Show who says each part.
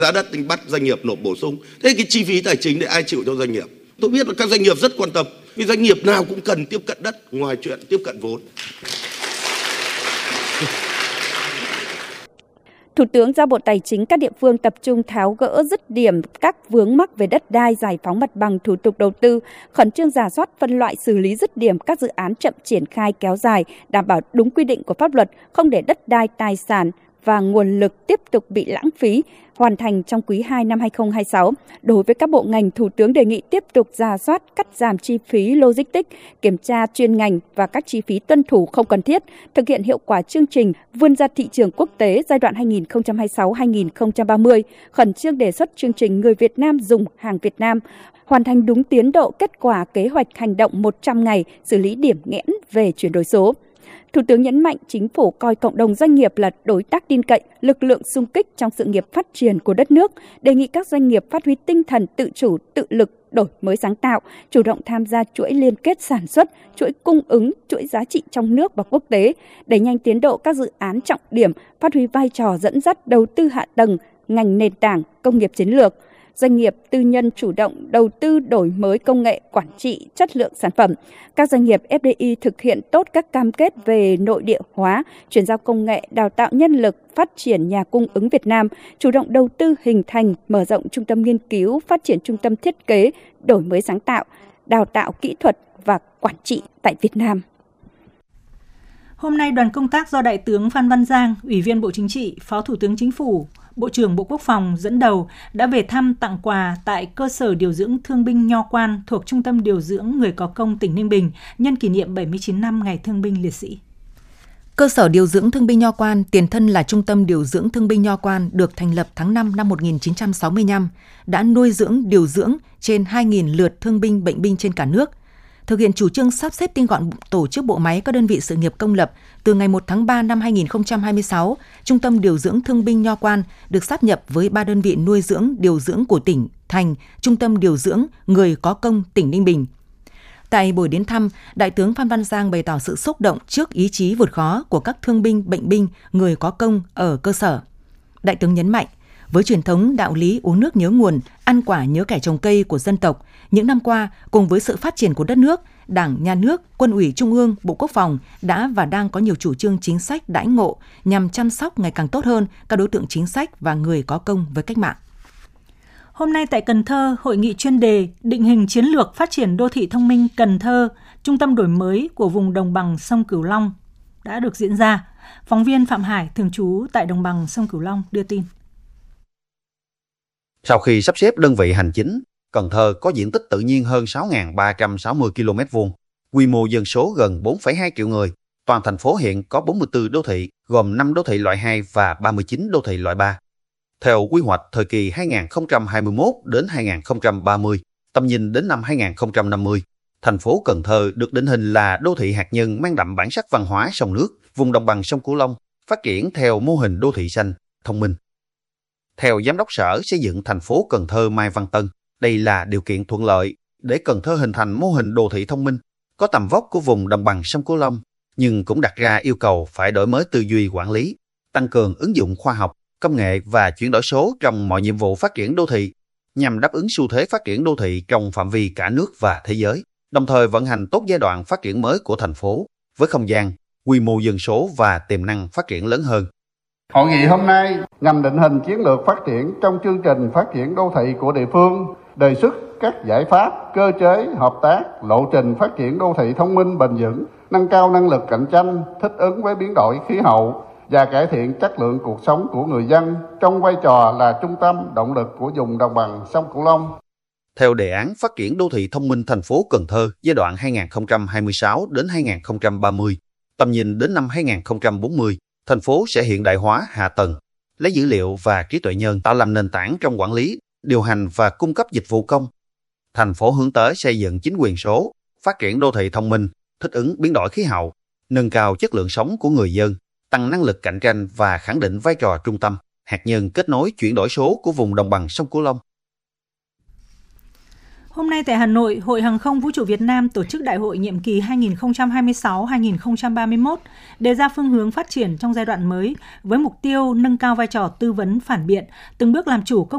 Speaker 1: Giá đất thì bắt doanh nghiệp nộp bổ sung. Thế cái chi phí tài chính để ai chịu cho doanh nghiệp? Tôi biết là các doanh nghiệp rất quan tâm. Vì doanh nghiệp nào cũng cần tiếp cận đất ngoài chuyện tiếp cận vốn.
Speaker 2: Thủ tướng giao Bộ Tài chính các địa phương tập trung tháo gỡ dứt điểm các vướng mắc về đất đai, giải phóng mặt bằng, thủ tục đầu tư, khẩn trương rà soát phân loại xử lý dứt điểm các dự án chậm triển khai kéo dài, đảm bảo đúng quy định của pháp luật, không để đất đai, tài sản và nguồn lực tiếp tục bị lãng phí, hoàn thành trong quý 2 năm 2026. Đối với các bộ ngành, Thủ tướng đề nghị tiếp tục rà soát, cắt giảm chi phí logistics, kiểm tra chuyên ngành và các chi phí tuân thủ không cần thiết, thực hiện hiệu quả chương trình vươn ra thị trường quốc tế giai đoạn 2026-2030, khẩn trương đề xuất chương trình người Việt Nam dùng hàng Việt Nam, hoàn thành đúng tiến độ kết quả kế hoạch hành động 100 ngày xử lý điểm nghẽn về chuyển đổi số. Thủ tướng nhấn mạnh chính phủ coi cộng đồng doanh nghiệp là đối tác tin cậy, lực lượng xung kích trong sự nghiệp phát triển của đất nước, đề nghị các doanh nghiệp phát huy tinh thần tự chủ, tự lực, đổi mới sáng tạo, chủ động tham gia chuỗi liên kết sản xuất, chuỗi cung ứng, chuỗi giá trị trong nước và quốc tế, đẩy nhanh tiến độ các dự án trọng điểm, phát huy vai trò dẫn dắt đầu tư hạ tầng, ngành nền tảng, công nghiệp chiến lược. Doanh nghiệp tư nhân chủ động đầu tư đổi mới công nghệ, quản trị, chất lượng sản phẩm. Các doanh nghiệp FDI thực hiện tốt các cam kết về nội địa hóa, chuyển giao công nghệ, đào tạo nhân lực, phát triển nhà cung ứng Việt Nam, chủ động đầu tư hình thành, mở rộng trung tâm nghiên cứu, phát triển trung tâm thiết kế, đổi mới sáng tạo, đào tạo kỹ thuật và quản trị tại Việt Nam.
Speaker 3: Hôm nay, đoàn công tác do Đại tướng Phan Văn Giang, Ủy viên Bộ Chính trị, Phó Thủ tướng Chính phủ, Bộ trưởng Bộ Quốc phòng dẫn đầu đã về thăm tặng quà tại cơ sở điều dưỡng thương binh Nho Quan thuộc Trung tâm điều dưỡng người có công tỉnh Ninh Bình nhân kỷ niệm 79 năm Ngày Thương binh Liệt sĩ.
Speaker 4: Cơ sở điều dưỡng thương binh Nho Quan, tiền thân là Trung tâm điều dưỡng thương binh Nho Quan, được thành lập tháng 5 năm 1965, đã nuôi dưỡng, điều dưỡng trên 2.000 lượt thương binh, bệnh binh trên cả nước. Thực hiện chủ trương sắp xếp tinh gọn tổ chức bộ máy các đơn vị sự nghiệp công lập, từ ngày 1 tháng 3 năm 2026, Trung tâm điều dưỡng thương binh Nho Quan được sáp nhập với 3 đơn vị nuôi dưỡng, điều dưỡng của tỉnh thành Trung tâm điều dưỡng người có công tỉnh Ninh Bình. Tại buổi đến thăm, Đại tướng Phan Văn Giang bày tỏ sự xúc động trước ý chí vượt khó của các thương binh, bệnh binh, người có công ở cơ sở. Đại tướng nhấn mạnh, với truyền thống đạo lý uống nước nhớ nguồn, ăn quả nhớ kẻ trồng cây của dân tộc, những năm qua, cùng với sự phát triển của đất nước, Đảng, Nhà nước, Quân ủy Trung ương, Bộ Quốc phòng đã và đang có nhiều chủ trương chính sách đãi ngộ nhằm chăm sóc ngày càng tốt hơn các đối tượng chính sách và người có công với cách mạng.
Speaker 3: Hôm nay tại Cần Thơ, hội nghị chuyên đề định hình chiến lược phát triển đô thị thông minh Cần Thơ, trung tâm đổi mới của vùng đồng bằng sông Cửu Long đã được diễn ra. Phóng viên Phạm Hải, thường trú tại đồng bằng sông Cửu Long đưa tin.
Speaker 5: Sau khi sắp xếp đơn vị hành chính, Cần Thơ có diện tích tự nhiên hơn 6.360 km2, quy mô dân số gần 4,2 triệu người. Toàn thành phố hiện có 44 đô thị, gồm 5 đô thị loại 2 và 39 đô thị loại 3. Theo quy hoạch thời kỳ 2021 đến 2030, tầm nhìn đến năm 2050, thành phố Cần Thơ được định hình là đô thị hạt nhân mang đậm bản sắc văn hóa sông nước, vùng đồng bằng sông Cửu Long, phát triển theo mô hình đô thị xanh, thông minh. Theo Giám đốc Sở Xây dựng thành phố Cần Thơ Mai Văn Tân, đây là điều kiện thuận lợi để Cần Thơ hình thành mô hình đô thị thông minh, có tầm vóc của vùng đồng bằng sông Cửu Long, nhưng cũng đặt ra yêu cầu phải đổi mới tư duy quản lý, tăng cường ứng dụng khoa học, công nghệ và chuyển đổi số trong mọi nhiệm vụ phát triển đô thị, nhằm đáp ứng xu thế phát triển đô thị trong phạm vi cả nước và thế giới, đồng thời vận hành tốt giai đoạn phát triển mới của thành phố, với không gian, quy mô dân số và tiềm năng phát triển lớn hơn.
Speaker 6: Hội nghị hôm nay nhằm định hình chiến lược phát triển trong chương trình phát triển đô thị của địa phương, đề xuất các giải pháp, cơ chế, hợp tác, lộ trình phát triển đô thị thông minh bền vững, nâng cao năng lực cạnh tranh, thích ứng với biến đổi khí hậu và cải thiện chất lượng cuộc sống của người dân trong vai trò là trung tâm động lực của vùng đồng bằng sông Cửu Long.
Speaker 5: Theo đề án phát triển đô thị thông minh thành phố Cần Thơ giai đoạn 2026 đến 2030, tầm nhìn đến năm 2040, thành phố sẽ hiện đại hóa hạ tầng, lấy dữ liệu và trí tuệ nhân tạo làm nền tảng trong quản lý, điều hành và cung cấp dịch vụ công. Thành phố hướng tới xây dựng chính quyền số, phát triển đô thị thông minh, thích ứng biến đổi khí hậu, nâng cao chất lượng sống của người dân, tăng năng lực cạnh tranh và khẳng định vai trò trung tâm, hạt nhân kết nối chuyển đổi số của vùng đồng bằng sông Cửu Long.
Speaker 3: Hôm nay tại Hà Nội, Hội Hàng không Vũ trụ Việt Nam tổ chức đại hội nhiệm kỳ 2026-2031, đề ra phương hướng phát triển trong giai đoạn mới với mục tiêu nâng cao vai trò tư vấn phản biện, từng bước làm chủ công